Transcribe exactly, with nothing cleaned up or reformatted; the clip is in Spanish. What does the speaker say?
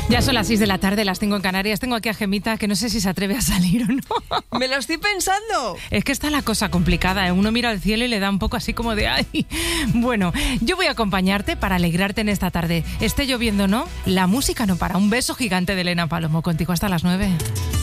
Ya son las seis de la tarde, las tengo en Canarias. Tengo aquí a Gemita, que no sé si se atreve a salir o no. ¡Me lo estoy pensando! Es que está la cosa complicada, ¿eh? Uno mira al cielo y le da un poco así como de ¡ay! Bueno, yo voy a acompañarte para alegrarte en esta tarde. Esté lloviendo o no, la música no para. Un beso gigante de Elena Palomo, contigo hasta las nueve.